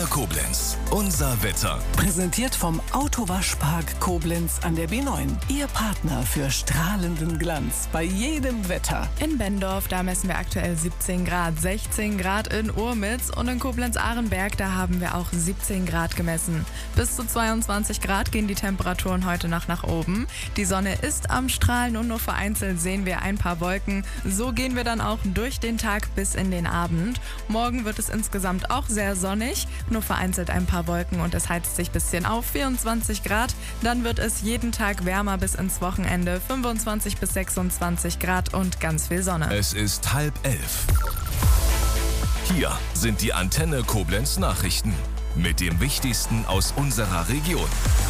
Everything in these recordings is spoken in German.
Antenne Koblenz. Unser Wetter. Präsentiert vom Autowaschpark Koblenz an der B9. Ihr Partner für strahlenden Glanz bei jedem Wetter. In Benndorf, da messen wir aktuell 17 Grad, 16 Grad in Urmitz und in Koblenz-Ahrenberg, da haben wir auch 17 Grad gemessen. Bis zu 22 Grad gehen die Temperaturen heute Nacht nach oben. Die Sonne ist am Strahlen und nur vereinzelt sehen wir ein paar Wolken. So gehen wir dann auch durch den Tag bis in den Abend. Morgen wird es insgesamt auch sehr sonnig, nur vereinzelt ein paar Wolken und es heizt sich ein bisschen auf, 24 Grad. Dann wird es jeden Tag wärmer bis ins Wochenende, 25 bis 26 Grad und ganz viel Sonne. Es ist 10:30. Hier sind die Antenne Koblenz Nachrichten mit dem Wichtigsten aus unserer Region.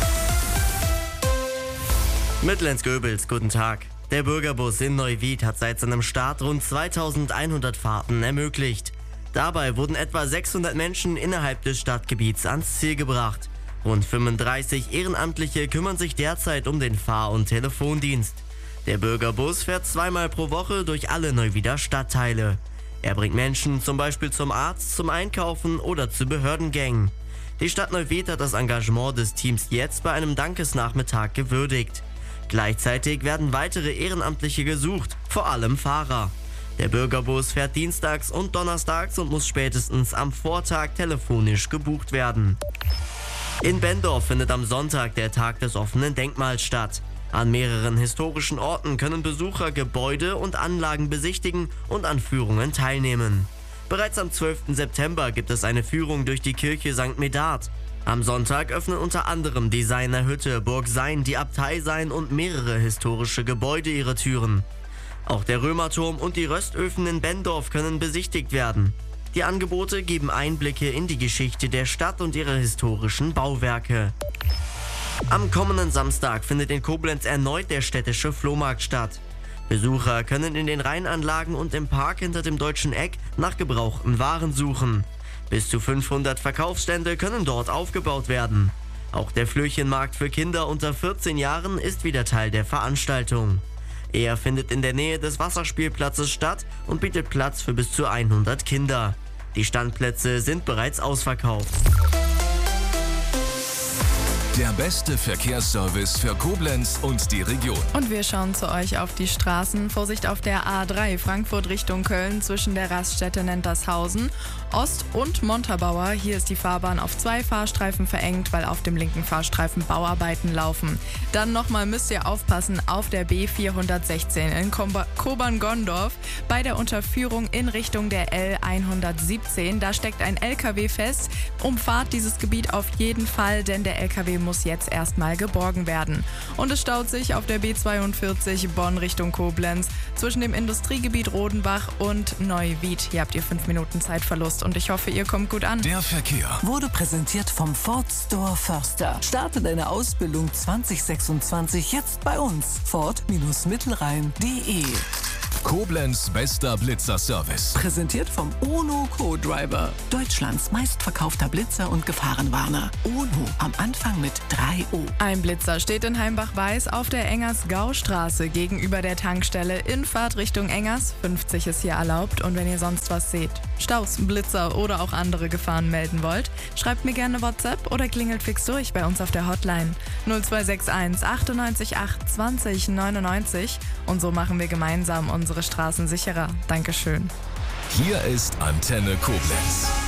Mittellenz-Göbels, guten Tag. Der Bürgerbus in Neuwied hat seit seinem Start rund 2100 Fahrten ermöglicht. Dabei wurden etwa 600 Menschen innerhalb des Stadtgebiets ans Ziel gebracht. Rund 35 Ehrenamtliche kümmern sich derzeit um den Fahr- und Telefondienst. Der Bürgerbus fährt zweimal pro Woche durch alle Neuwieder Stadtteile. Er bringt Menschen zum Beispiel zum Arzt, zum Einkaufen oder zu Behördengängen. Die Stadt Neuwied hat das Engagement des Teams jetzt bei einem Dankesnachmittag gewürdigt. Gleichzeitig werden weitere Ehrenamtliche gesucht, vor allem Fahrer. Der Bürgerbus fährt dienstags und donnerstags und muss spätestens am Vortag telefonisch gebucht werden. In Benndorf findet am Sonntag der Tag des offenen Denkmals statt. An mehreren historischen Orten können Besucher Gebäude und Anlagen besichtigen und an Führungen teilnehmen. Bereits am 12. September gibt es eine Führung durch die Kirche St. Medard. Am Sonntag öffnen unter anderem die Seiner Hütte, Burg Sein, die Abtei Sein und mehrere historische Gebäude ihre Türen. Auch der Römerturm und die Röstöfen in Benndorf können besichtigt werden. Die Angebote geben Einblicke in die Geschichte der Stadt und ihre historischen Bauwerke. Am kommenden Samstag findet in Koblenz erneut der städtische Flohmarkt statt. Besucher können in den Rheinanlagen und im Park hinter dem Deutschen Eck nach gebrauchten Waren suchen. Bis zu 500 Verkaufsstände können dort aufgebaut werden. Auch der Flöchenmarkt für Kinder unter 14 Jahren ist wieder Teil der Veranstaltung. Er findet in der Nähe des Wasserspielplatzes statt und bietet Platz für bis zu 100 Kinder. Die Standplätze sind bereits ausverkauft. Der beste Verkehrsservice für Koblenz und die Region. Und wir schauen zu euch auf die Straßen. Vorsicht auf der A3 Frankfurt Richtung Köln zwischen der Raststätte Nentershausen, Ost- und Montabaur. Hier ist die Fahrbahn auf 2 Fahrstreifen verengt, weil auf dem linken Fahrstreifen Bauarbeiten laufen. Dann nochmal müsst ihr aufpassen auf der B416 in Kobern-Gondorf bei der Unterführung in Richtung der L117. Da steckt ein LKW fest. Umfahrt dieses Gebiet auf jeden Fall, denn der LKW muss jetzt erstmal geborgen werden. Und es staut sich auf der B42 Bonn Richtung Koblenz zwischen dem Industriegebiet Rodenbach und Neuwied. Hier habt ihr 5 Minuten Zeitverlust und ich hoffe, ihr kommt gut an. Der Verkehr Wurde präsentiert vom Ford Store Förster. Starte deine Ausbildung 2026 jetzt bei uns. Ford-Mittelrhein.de. Koblenz bester Blitzer-Service. Präsentiert vom Ono Co-Driver. Deutschlands meistverkaufter Blitzer und Gefahrenwarner. Ono am Anfang mit 3 O. Ein Blitzer steht in Heimbach-Weiß auf der Engers-Gau-Straße gegenüber der Tankstelle in Fahrtrichtung Engers. 50 ist hier erlaubt und wenn ihr sonst was seht, Staus, Blitzer oder auch andere Gefahren melden wollt, schreibt mir gerne WhatsApp oder klingelt fix durch bei uns auf der Hotline 0261 98 8 20 99 und so machen wir gemeinsam unsere Straßen sicherer. Dankeschön. Hier ist Antenne Koblenz.